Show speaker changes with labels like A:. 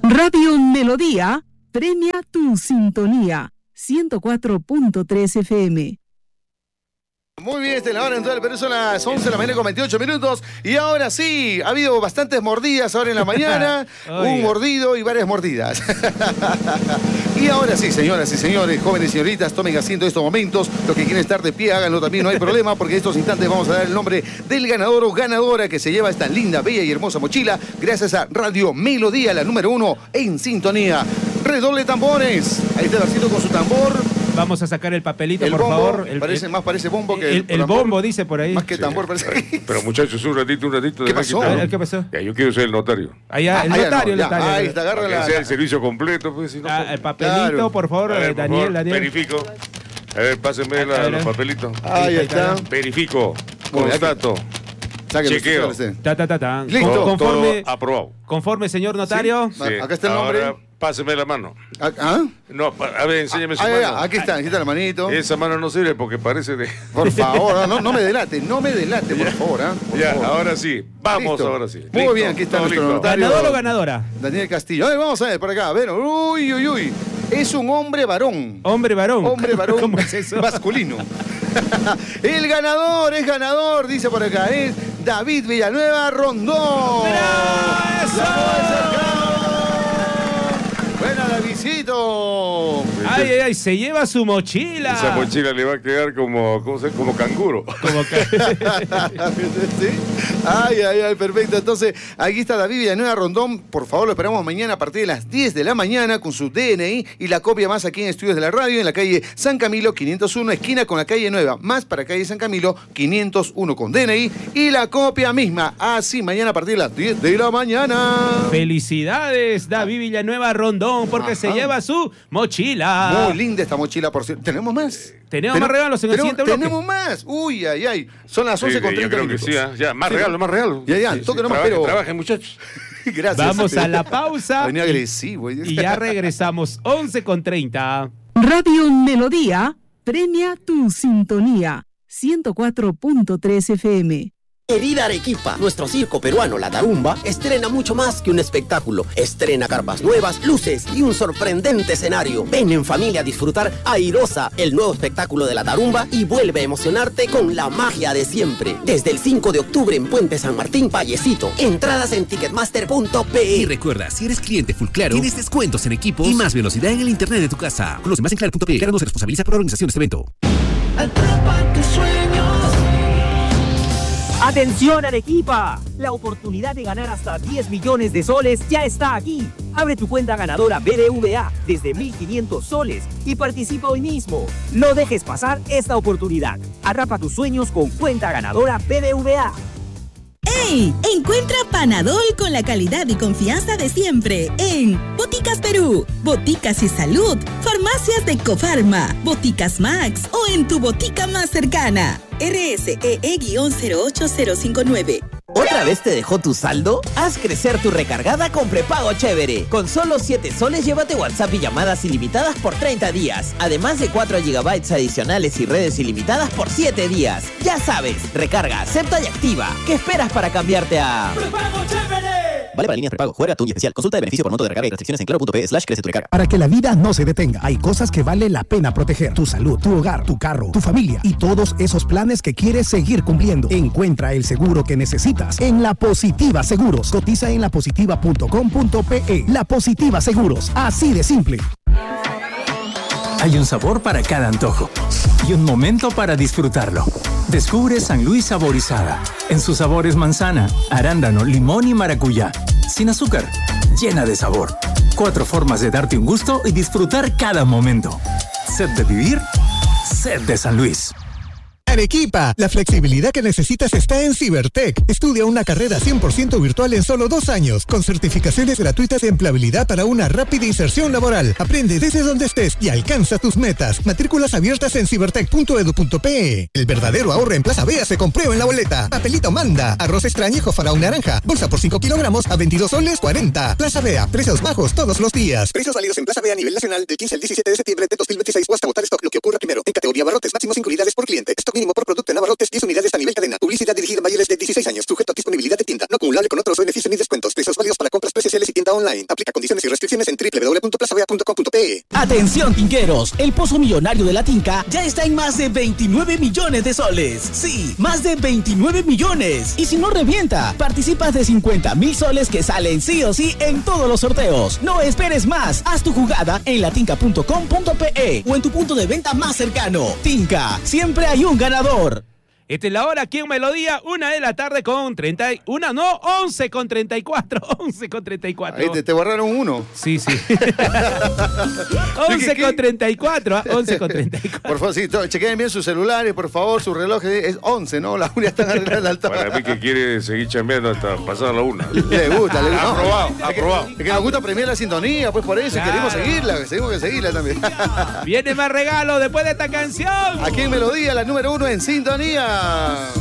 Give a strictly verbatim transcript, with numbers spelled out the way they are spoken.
A: Radio Melodía premia tu sintonía. ciento cuatro punto tres F M.
B: Muy bien, esta es la hora en todo el Perú, son las once de la mañana con veintiocho minutos. Y ahora sí, ha habido bastantes mordidas ahora en la mañana. Un mordido y varias mordidas. Y ahora sí, señoras y señores, jóvenes y señoritas, tomen asiento en estos momentos. Los que quieren estar de pie, háganlo también, no hay problema, porque en estos instantes vamos a dar el nombre del ganador o ganadora que se lleva esta linda, bella y hermosa mochila, gracias a Radio Melodía, la número uno en sintonía. Redoble tambores. Ahí está Darcito con su tambor.
C: Vamos a sacar el papelito,
B: el
C: por
B: bombo,
C: favor. El,
B: parece,
C: el,
B: más parece bombo que
C: el, el, el bombo, dice por ahí.
B: Más que
D: Sí.
B: tambor parece.
D: Pero muchachos, un ratito, un ratito.
B: ¿Qué pasó?
C: A ver, ¿qué pasó?
D: Ya, yo quiero ser el notario.
C: Allá, el
B: Ah,
C: notario,
B: no,
C: el notario.
B: ya, ahí está, agarra
D: Para que
B: la...
D: sea el servicio completo, pues, si no.
C: Ah, el papelito,
B: Claro.
C: por favor,
D: A ver,
C: eh,
D: por
C: Daniel,
D: favor,
C: Daniel.
D: Verifico. A ver, pásenme
C: A
D: la-
C: ver,
D: los
C: eh.
D: papelitos.
B: Ahí está.
D: Verifico.
B: Bueno,
D: Constato.
B: Sáquenlo,
D: Chequeo.
B: sáquenlo.
C: Ta, ta, ta, ta.
B: Listo.
C: Con- conforme,
D: Todo aprobado.
C: conforme, señor notario.
B: Sí. Acá está el nombre.
D: Ahora, pásenme la mano.
B: Ah, ¿ah?
D: No, pa- a ver, enséñame su
B: Ah,
D: mano.
B: ya, aquí está, aquí está la manito.
D: Esa mano no sirve porque parece de...
B: Por favor, no, no, no me delate, no me delate, por favor. ¿ah? Por
D: Ya,
B: favor.
D: ahora sí. Vamos,
B: Listo.
D: ahora sí.
B: Muy
D: Listo,
B: bien, aquí está
D: todo
B: nuestro
D: listo.
B: notario.
C: ¿Ganador o ganadora?
B: Daniel Castillo. A ver, vamos a ver por acá. A ver, uy, uy, uy. Es un hombre varón.
C: Hombre varón.
B: Hombre varón
C: ¿Cómo es eso?
B: masculino. El ganador es ganador, dice por acá, es David Villanueva Rondón.
C: ¡Eso!
B: Buena, Davidcito.
C: Ay, ay, ay, se lleva su mochila.
D: Esa mochila le va a quedar como, ¿cómo se, como canguro.
C: Como que...
B: ¿Sí? Ay, ay, ay, perfecto. Entonces, aquí está David Villanueva Rondón. Por favor, lo esperamos mañana a partir de las diez de la mañana con su D N I y la copia más aquí en Estudios de la Radio, en la calle San Camilo quinientos uno, esquina con la calle Nueva, más para calle San Camilo quinientos uno con D N I y la copia misma. Así, mañana a partir de las diez de la mañana.
C: Felicidades, David Villanueva Rondón, porque
B: Ajá.
C: se lleva su mochila.
B: Muy linda esta mochila, por cierto. ¿Tenemos más?
C: Tenemos más regalos en el
B: tenemos,
C: siguiente bloque.
B: Tenemos más. Uy, ay, ay. Son las
D: Sí,
B: once con
D: sí, yo
B: treinta
D: creo
B: minutos.
D: que sí. ¿ah? Ya, más
B: Sí,
D: regalo,
B: ¿no?
D: más regalo.
B: Ya, ya,
D: Sí,
B: toque
D: sí,
B: nomás,
D: trabajen,
B: pero...
D: Trabajen, muchachos.
B: Gracias.
C: Vamos a la pausa.
B: Venía agresivo.
C: Y ya regresamos, once con treinta.
A: Radio Melodía premia tu sintonía. ciento cuatro punto tres F M.
E: Querida Arequipa, nuestro circo peruano La Tarumba estrena mucho más que un espectáculo. Estrena carpas nuevas, luces y un sorprendente escenario. Ven en familia a disfrutar Airosa, el nuevo espectáculo de La Tarumba, y vuelve a emocionarte con la magia de siempre. Desde el cinco de octubre en Puente San Martín, Vallecito. Entradas en ticketmaster punto pe e.
F: Y recuerda, si eres cliente Full Claro, tienes descuentos en equipos y más velocidad en el internet de tu casa. Conoce más en claro punto pe e. Claro no se responsabiliza por la organización de este evento.
E: Atrapa tus sueños.
G: ¡Atención, Arequipa! La oportunidad de ganar hasta diez millones de soles ya está aquí. Abre tu cuenta ganadora B B V A desde mil quinientos soles y participa hoy mismo. No dejes pasar esta oportunidad. Atrapa tus sueños con cuenta ganadora B B V A.
H: ¡Hey! Encuentra Panadol con la calidad y confianza de siempre en Boticas Perú, Boticas y Salud, Farmacias de Cofarma, Boticas Max o en tu botica más cercana. R S E E cero ocho cero cinco nueve.
E: ¿Otra vez te dejó tu saldo? Haz crecer tu recargada con prepago chévere. Con solo siete soles llévate WhatsApp y llamadas ilimitadas por treinta días. Además de cuatro gigabytes adicionales y redes ilimitadas por siete días. Ya sabes, recarga, acepta y activa. ¿Qué esperas para cambiarte a
G: ¡Prepago chévere!
E: Vale para líneas prepago, juega tu y especial. Consulta de beneficio por monto de recarga y restricciones en claro punto pe slash crece tu recarga.
I: Para que la vida no se detenga, hay cosas que vale la pena proteger. Tu salud, tu hogar, tu carro, tu familia y todos esos planes que quieres seguir cumpliendo. Encuentra el seguro que necesitas en La Positiva Seguros. Cotiza en la positiva punto com punto pe e. La Positiva Seguros, así de simple.
J: Hay un sabor para cada antojo y un momento para disfrutarlo. Descubre San Luis Saborizada. En sus sabores manzana, arándano, limón y maracuyá. Sin azúcar, llena de sabor. Cuatro formas de darte un gusto y disfrutar cada momento. Sed de vivir, sed de San Luis.
K: Arequipa, la flexibilidad que necesitas está en Cibertech. Estudia una carrera cien por ciento virtual en solo dos años, con certificaciones gratuitas de empleabilidad para una rápida inserción laboral. Aprende desde donde estés y alcanza tus metas. Matrículas abiertas en cibertech punto edu punto pe e. El verdadero ahorro en Plaza Vea se compró en la boleta. Papelito Manda, arroz extrañejo faraón naranja, bolsa por cinco kilogramos a veintidós soles cuarenta. Plaza Vea, precios bajos todos los días. Precios válidos en Plaza Vea a nivel nacional del quince al diecisiete de septiembre de dos mil veintiséis o hasta votar stock, lo que ocurra primero. En categoría barrotes, máximo cinco unidades por cliente. Stock mínimo por producto en abarrotes, diez unidades a nivel cadena. Publicidad dirigida a mayores de dieciséis años, sujeto a disponibilidad de tienda, no acumulable con otros beneficios ni descuentos. Precios válidos para compras presenciales y tienda online. Aplica condiciones y restricciones en doble u doble u doble u punto plaza vea punto com punto pe.
L: Atención, tinqueros, el pozo millonario de la Tinca ya está en más de veintinueve millones de soles. Sí, más de veintinueve millones. Y si no revienta, participas de cincuenta mil soles que salen sí o sí en todos los sorteos. No esperes más. Haz tu jugada en latinca punto com punto pe o en tu punto de venta más cercano. Tinca, siempre hay un ganador.
C: Esta es la hora aquí en Melodía, una de la tarde con treinta y uno, no, once con treinta y cuatro, once con treinta y cuatro.
B: Ahí te, te borraron uno.
C: Sí, sí. once con treinta y cuatro, once con treinta y cuatro.
B: Por favor, sí, chequen bien sus celulares, por favor, su reloj es once, ¿no? La una están arreglando al
D: Para mí que quiere seguir chambeando hasta pasar la una.
B: Le gusta, le gusta.
D: Aprobado,
B: es
D: aprobado.
B: Que, es que nos gusta premiar la sintonía, pues por eso
C: Claro.
B: queremos seguirla, seguimos que seguirla también.
C: Viene más regalo después de esta canción.
B: Aquí en Melodía, la número uno en sintonía.